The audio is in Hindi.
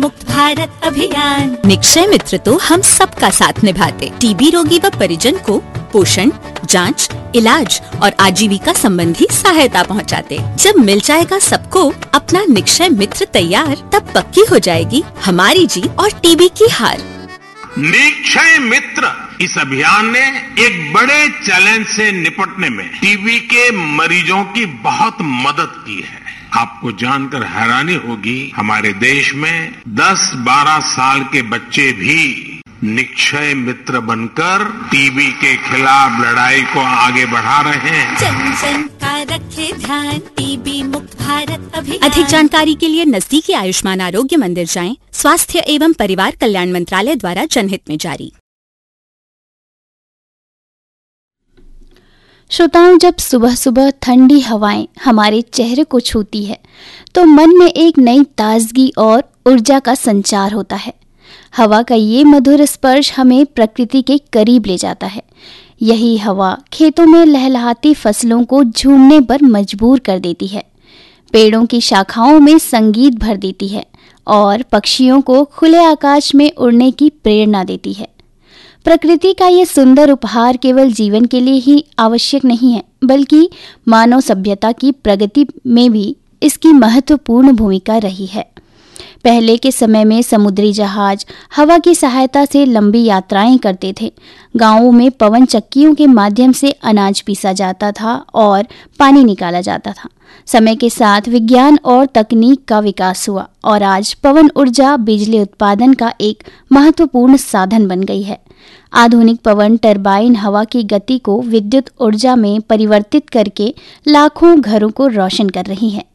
मुक्त भारत अभियान। निक्षय मित्र तो हम सबका साथ निभाते, टीबी रोगी व परिजन को पोषण, जांच, इलाज और आजीविका संबंधी सहायता पहुंचाते। जब मिल जाएगा सबको अपना निक्षय मित्र तैयार, तब पक्की हो जाएगी हमारी जीत और टीबी की हार। निक्षय मित्र इस अभियान ने एक बड़े चैलेंज से निपटने में टीबी के मरीजों की बहुत मदद की है। आपको जानकर हैरानी होगी, हमारे देश में 10-12 साल के बच्चे भी निक्षय मित्र बनकर टीबी के खिलाफ लड़ाई को आगे बढ़ा रहे हैं। जन जन का रखे ध्यान, टीबी मुक्त भारत अभियान। अधिक जानकारी के लिए नजदीकी आयुष्मान आरोग्य मंदिर जाएं। स्वास्थ्य एवं परिवार कल्याण मंत्रालय द्वारा जनहित में जारी। श्रोताओं, जब सुबह सुबह ठंडी हवाएं हमारे चेहरे को छूती है तो मन में एक नई ताजगी और ऊर्जा का संचार होता है। हवा का ये मधुर स्पर्श हमें प्रकृति के करीब ले जाता है। यही हवा खेतों में लहलहाती फसलों को झूमने पर मजबूर कर देती है, पेड़ों की शाखाओं में संगीत भर देती है और पक्षियों को खुले आकाश में उड़ने की प्रेरणा देती है। प्रकृति का ये सुंदर उपहार केवल जीवन के लिए ही आवश्यक नहीं है, बल्कि मानव सभ्यता की प्रगति में भी इसकी महत्वपूर्ण भूमिका रही है। पहले के समय में समुद्री जहाज हवा की सहायता से लंबी यात्राएं करते थे। गांवों में पवन चक्कियों के माध्यम से अनाज पीसा जाता था और पानी निकाला जाता था। समय के साथ विज्ञान और तकनीक का विकास हुआ और आज पवन ऊर्जा बिजली उत्पादन का एक महत्वपूर्ण साधन बन गई है। आधुनिक पवन टरबाइन हवा की गति को विद्युत ऊर्जा में परिवर्तित करके लाखों घरों को रोशन कर रही है।